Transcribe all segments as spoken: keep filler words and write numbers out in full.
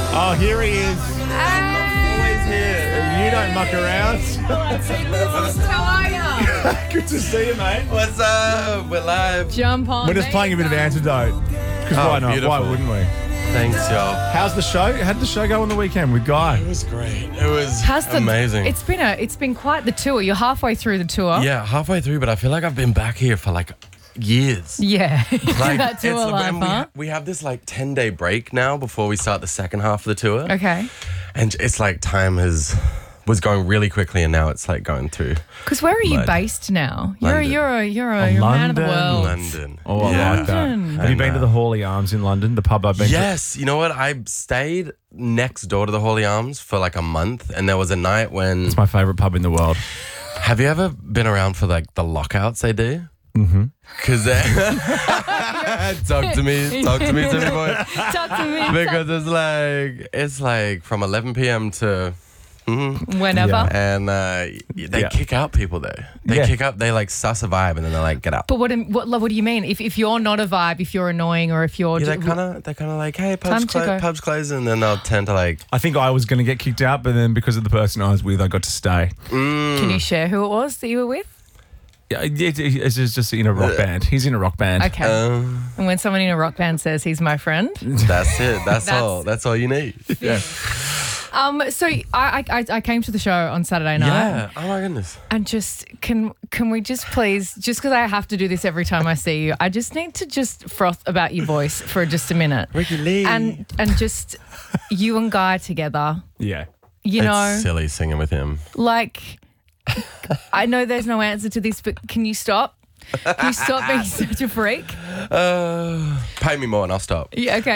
Oh, here he is. Always here. You don't muck around. How are you? Good to see you, mate. What's up? We're live. Jump on. We're just playing a bit of antidote. Because Oh, why not? beautiful. Why wouldn't we? Thanks, y'all. How's the show? How did the show go on the weekend with Guy? It was great. It was How's the, amazing. It's been a. It's been quite the tour. You're halfway through the tour. yeah, halfway through, but I feel like I've been back here for like years. Yeah. Like, that tour it's- life, and we, huh? ha- we have this like ten day break now before we start the second half of the tour. Okay. And it's like time has was going really quickly, and now it's like going through Because where are you London. based now? You're a, London. you're a you're a Oh, you're a man of the London. world. London. Oh, I yeah. like that. London. Have you been And, to the uh, Hawley Arms in London, the pub I've been Yes, you know what? I stayed next door to the Hawley Arms for like a month, and there was a night when. to? It's my favourite pub in the world. Have you ever been around for like the lockouts they do? Mm-hmm. Cause they talk to me, talk to me, Timmy boy. Talk to me. Because it's like it's like from eleven p.m. to. Whenever. Yeah. And uh, they Yeah. kick out people though. They Yeah. kick up. They like suss a vibe, and then they're like, get out. But what what what do you mean? If if you're not a vibe, if you're annoying, or if you're Yeah, they ju- kind of, they kind of like, hey, Time pubs, to clo- go. pubs closed, and then they'll tend to like, I think I was going to get kicked out, but then because of the person I was with, I got to stay. can you share who it was that you were with? Yeah, it- it- it's just just in a rock band. He's in a rock band. Okay. um, And when someone in a rock band says he's my friend, that's it. That's, That's- all. That's all you need. Yeah. um, so I, I I came to the show on Saturday night. Yeah. Oh my goodness. And just can can we just please, just because I have to do this every time I see you, I just need to just froth about your voice for just a minute. Ricky Lee. And and just you and Guy together, Yeah. you it's know, silly singing with him. like I know there's no answer to this, but can you stop? Can you stop being such a freak? Uh, pay me more and I'll stop. Yeah, okay.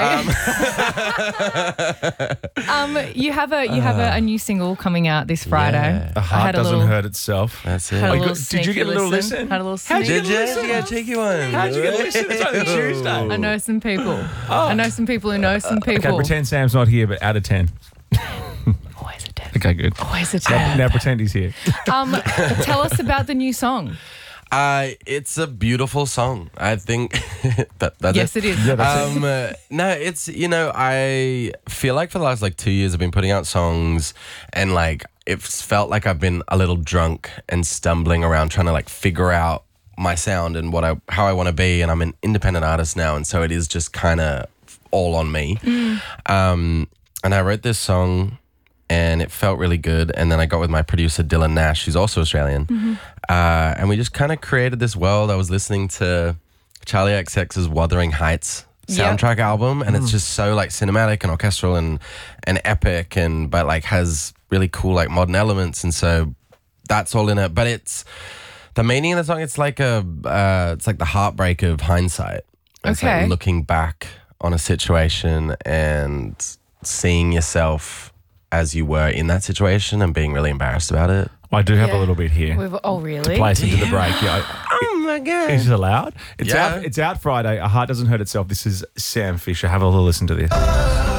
Um, you have a you have a, a new single coming out this Friday. Yeah. The I heart had a doesn't little- hurt itself. That's Had a it. Oh, you little got- did you sneaky get a little listen? Had a little How'd you sneak. Did you? You get a cheeky one. How'd you get a listen? It's only Tuesday. I know some people. I know some people who know some people. Okay, pretend Sam's not here, but out of ten. Always a ten. Okay, good. Always a Now, ten. now pretend he's here. Um, tell us about the new song. Uh, it's a beautiful song. I think that that's Yes, it is. Yeah, that's um, uh, no, it's, you know, I feel like for the last like two years I've been putting out songs, and like it's felt like I've been a little drunk and stumbling around trying to like figure out my sound and what I how I want to be, and I'm an independent artist now, and so it is just kind of all on me. Um, and I wrote this song, and it felt really good. And then I got with my producer Dylan Nash, who's also Australian, uh, and we just kind of created this world. I was listening to Charlie X X's Wuthering Heights Yep. soundtrack album, and it's just so like cinematic and orchestral and and epic, and but like has really cool like modern elements, and so that's all in it. But it's the meaning of the song. It's like a uh, it's like the heartbreak of hindsight. It's Okay. like looking back on a situation and seeing yourself as you were in that situation and being really embarrassed about it. I do have Yeah. a little bit here. We've, oh, really? Play us into the break. Yeah. I- Oh my god! Is it allowed? It's Yeah. out. It's out Friday. A Heart Doesn't Hurt Itself. This is Sam Fisher. Have a little listen to this.